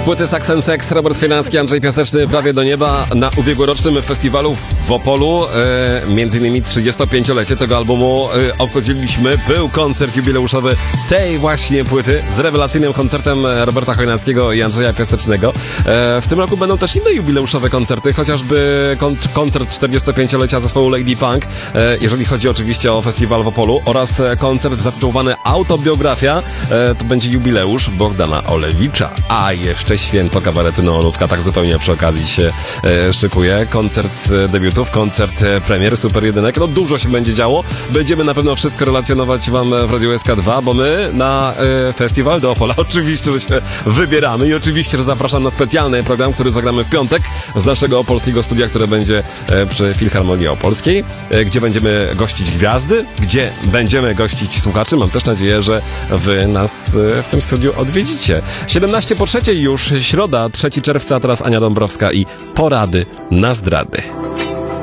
płyty Sax and Sex, Robert Chojnacki, Andrzej Piaseczny, Prawie do nieba. Na ubiegłorocznym festiwalu w Opolu, między innymi 35-lecie tego albumu obchodziliśmy. Był koncert jubileuszowy tej właśnie płyty z rewelacyjnym koncertem Roberta Chojnackiego i Andrzeja Piasecznego. W tym roku będą też inne jubileuszowe koncerty, chociażby koncert 45-lecia zespołu Lady Punk, jeżeli chodzi oczywiście o festiwal w Opolu, oraz koncert zatytułowany Autobiografia. To będzie jubileusz Bogdana Olewicza, a jeszcze święto kabaretu Neonówka, tak zupełnie przy okazji się szykuje. Koncert debiutów, koncert premier, Super Jedynek. No dużo się będzie działo. Będziemy na pewno wszystko relacjonować wam w Radiu SK2, bo my na festiwal do Opola oczywiście, że się wybieramy i oczywiście, że zapraszam na specjalny program, który zagramy w piątek z naszego opolskiego studia, które będzie przy Filharmonii Opolskiej, gdzie będziemy gościć gwiazdy, gdzie będziemy gościć słuchaczy. Mam też nadzieję, że wy nas w tym studiu odwiedzicie. 17 po 3 już, środa, 3 czerwca, teraz Ania Dąbrowska i Porady na zdrady.